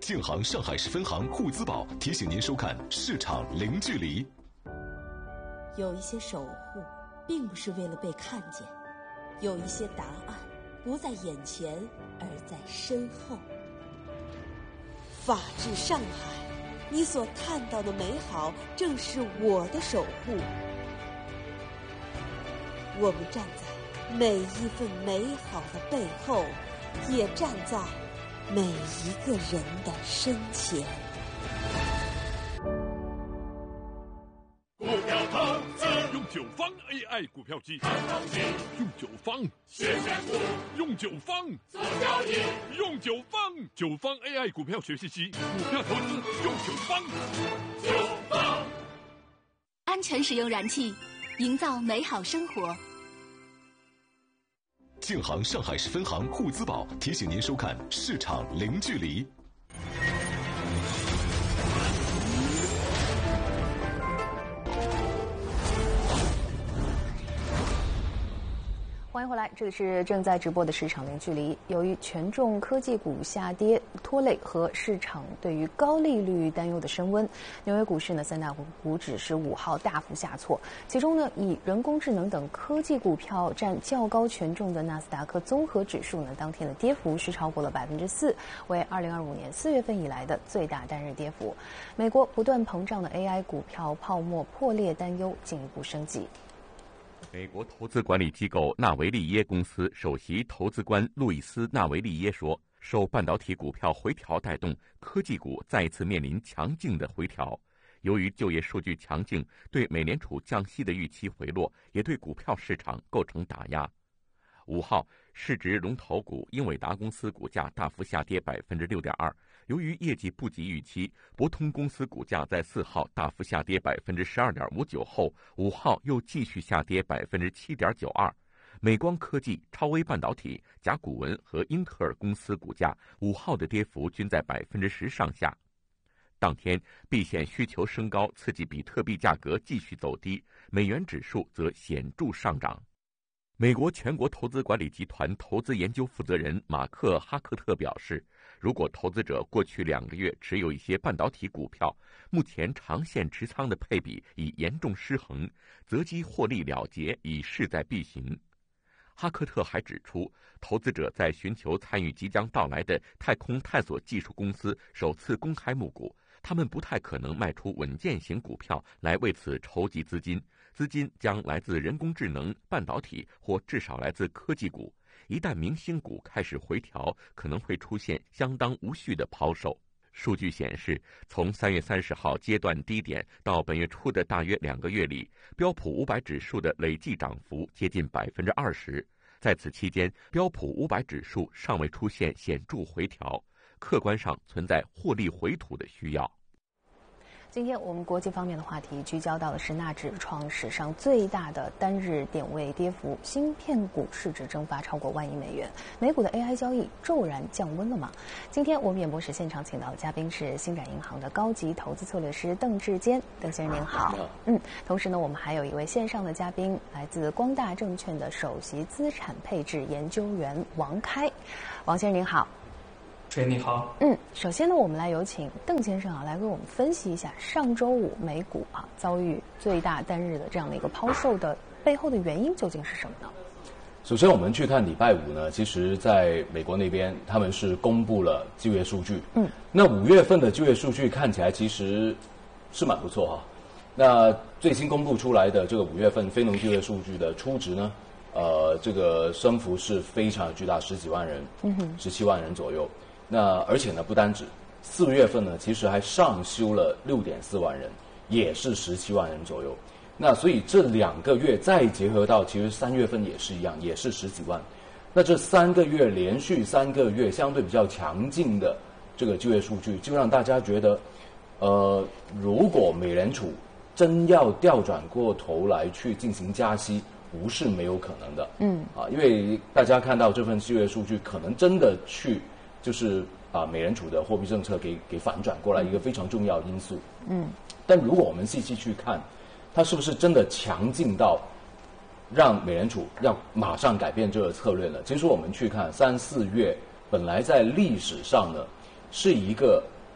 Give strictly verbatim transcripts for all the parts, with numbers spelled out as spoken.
建行上海市分行沪资宝提醒您收看市场零距离。 有一些守护并不是为了被看见，有一些答案不在眼前，而在身后。法治上海，你所看到的美好正是我的守护。我们站在每一份美好的背后，也站在每一个人的身前。 股票投资用九方 A I 股票机，用九方学选股，用九方做交易，用九方九方 A I 股票学习机，股票投资用九方。九方安全使用燃气，营造美好生活。 建行上海市分行沪资宝提醒您收看市场零距离。 欢迎回来，这里是正在直播的市场零距离。由于权重科技股下跌拖累和市场对于高利率担忧的升温，纽约股市呢三大股股指是五号大幅下挫。其中呢，以人工智能等科技股票占较高权重的纳斯达克综合指数呢，当天的跌幅是超过了百分之四，为二零二五年四月份以来的最大单日跌幅。美国不断膨胀的 A I 股票泡沫破裂担忧进一步升级。 美国投资管理机构纳维利耶公司首席投资官路易斯·纳维利耶说，受半导体股票回调带动，科技股再一次面临强劲的回调。由于就业数据强劲，对美联储降息的预期回落，也对股票市场构成打压。五号，市值龙头股英伟达公司股价大幅下跌百分之六点二。由于业绩不及预期，博通公司股价在四号大幅下跌百分之十二点五九后，五号又继续下跌百分之七点九二。美光科技、超微半导体、甲骨文和英特尔公司股价五号的跌幅均在百分之十上下。当天，避险需求升高，刺激比特币价格继续走低，美元指数则显著上涨。美国全国投资管理集团投资研究负责人马克·哈克特表示，如果投资者过去两个月持有一些半导体股票，目前长线持仓的配比已严重失衡，择机获利了结已势在必行。哈克特还指出，投资者在寻求参与即将到来的太空探索技术公司首次公开募股，他们不太可能卖出稳健型股票来为此筹集资金，资金将来自人工智能、半导体或至少来自科技股。一旦明星股开始回调，可能会出现相当无序的抛售。数据显示，从三月三十号阶段低点到本月初的大约两个月里，标普五百指数的累计涨幅接近百分之二十。在此期间，标普五百指数尚未出现显著回调，客观上存在获利回吐的需要。 今天我们国际方面的话题聚焦到的是纳指创史上最大的单日点位跌幅，芯片股市值蒸发超过万亿美元，美股的 A I 交易骤然降温了吗？今天我们演播室现场请到的嘉宾是星展银行的高级投资策略师邓志坚，邓先生您好。嗯，同时呢，我们还有一位线上的嘉宾，来自光大证券的首席资产配置研究员王开，王先生您好。 喂，你好。 嗯，首先呢，我们来有请邓先生啊，来为我们分析一下上周五美股啊遭遇最大单日的这样的一个抛售的背后的原因究竟是什么呢？ 首先，我们去看礼拜五呢，其实在美国那边他们是公布了就业数据。嗯，那五月份的就业数据看起来其实是蛮不错哈。那最新公布出来的这个五月份非农就业数据的初值呢，呃，这个升幅是非常的巨大，十几万人，嗯哼，十七万人左右。那而且呢，不单止，四月份呢，其实还上修了六点四万人，也是十七万人左右。那所以这两个月再结合到，其实三月份也是一样，也是十几万。那这三个月连续三个月相对比较强劲的这个就业数据，就让大家觉得，呃，如果美联储真要调转过头来去进行加息，不是没有可能的。嗯，啊，因为大家看到这份就业数据，可能真的去。就是把美联储的货币政策给给反转过来一个非常重要的因素。嗯，但如果我们细细去看，它是不是真的强劲到让美联储要马上改变这个策略呢？其实我们去看三四月，本来在历史上呢是一个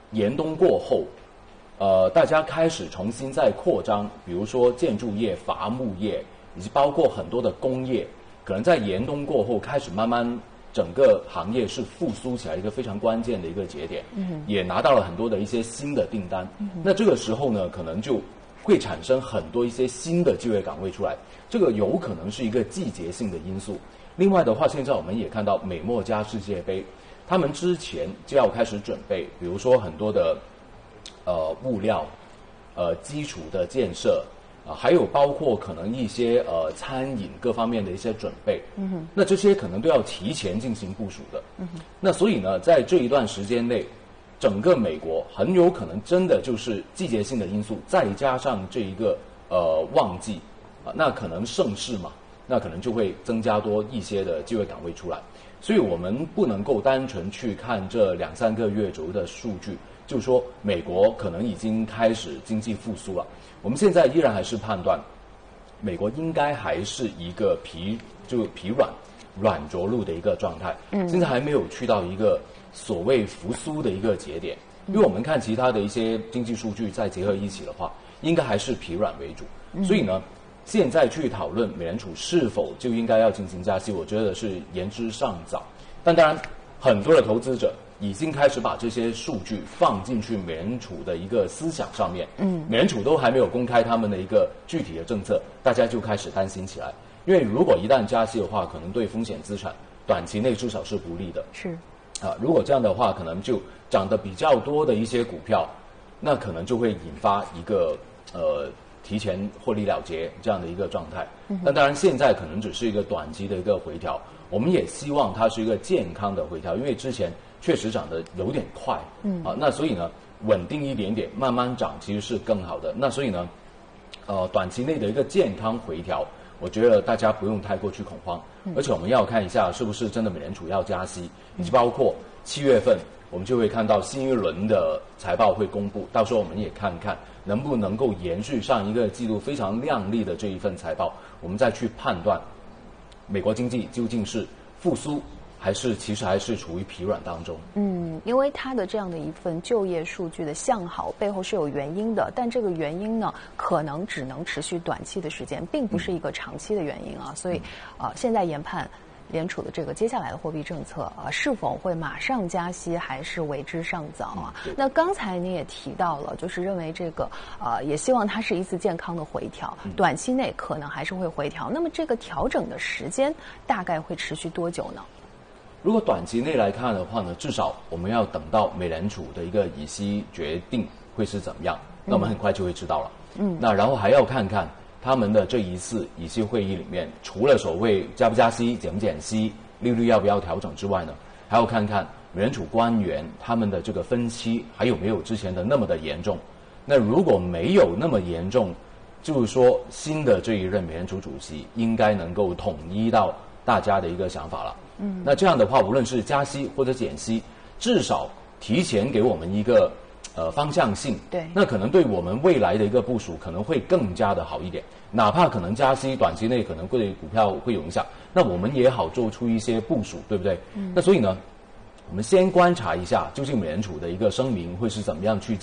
严冬过后，呃，大家开始重新再扩张，比如说建筑业、伐木业，以及包括很多的工业，可能在严冬过后开始慢慢整个行业是复苏起来一个非常关键的一个节点，嗯，也拿到了很多的一些新的订单。嗯，那这个时候呢，可能就会产生很多一些新的就业岗位出来，这个有可能是一个季节性的因素。另外的话，现在我们也看到美墨加世界杯，他们之前就要开始准备，比如说很多的呃物料、呃基础的建设啊、呃，还有包括可能一些呃餐饮各方面的一些准备。嗯哼，那这些可能都要提前进行部署的。嗯哼，那所以呢，在这一段时间内，整个美国很有可能真的就是季节性的因素，再加上这一个呃旺季啊、呃，那可能盛世嘛。那可能就会增加多一些的就业岗位出来，所以我们不能够单纯去看这两三个月左右的数据，就说美国可能已经开始经济复苏了。我们现在依然还是判断，美国应该还是一个疲就疲软、软着陆的一个状态，嗯，现在还没有去到一个所谓复苏的一个节点。因为我们看其他的一些经济数据再结合一起的话，应该还是疲软为主，所以呢。现在去讨论美联储是否就应该要进行加息，我觉得是言之尚早。但当然，很多的投资者已经开始把这些数据放进去美联储的一个思想上面。嗯，美联储都还没有公开他们的一个具体的政策，大家就开始担心起来。因为如果一旦加息的话，可能对风险资产短期内至少是不利的。 是， 啊，如果这样的话，可能就涨得比较多的一些股票，那可能就会引发一个呃。提前获利了结这样的一个状态，但当然现在可能只是一个短期的一个回调，我们也希望它是一个健康的回调，因为之前确实涨得有点快，嗯啊，那所以呢稳定一点点慢慢涨其实是更好的。那所以呢，呃，短期内的一个健康回调，我觉得大家不用太过去恐慌，而且我们要看一下是不是真的美联储要加息，以及包括七月份我们就会看到新一轮的财报会公布，到时候我们也看看。能不能够延续上一个季度非常亮丽的这一份财报，我们再去判断美国经济究竟是复苏还是其实还是处于疲软当中。 嗯，因为它的这样的一份就业数据的向好背后是有原因的，但这个原因呢可能只能持续短期的时间，并不是一个长期的原因啊。所以啊、呃，现在研判联储的这个接下来的货币政策啊、呃，是否会马上加息，还是为之尚早啊？嗯、那刚才你也提到了，就是认为这个呃，也希望它是一次健康的回调，嗯、短期内可能还是会回调。那么这个调整的时间大概会持续多久呢？ 如果短期内来看的话呢，至少我们要等到美联储的一个议息决定会是怎么样，那我们很快就会知道了。嗯，那然后还要看看。他们的这一次议息会议里面，除了所谓加不加息、减不减息、利率要不要调整之外呢，还要看看美联储官员他们的这个分期还有没有之前的那么的严重。那如果没有那么严重，就是说新的这一任美联储主席应该能够统一到大家的一个想法了。嗯，那这样的话，无论是加息或者减息，至少提前给我们一个。呃，方向性， 对， 那可能对我们未来的一个部署可能会更加的好一点。哪怕可能加息，短期内可能对股票会有影响，那我们也好做出一些部署，对不对？嗯，那所以呢，我们先观察一下，究竟美联储的一个声明会是怎么样去。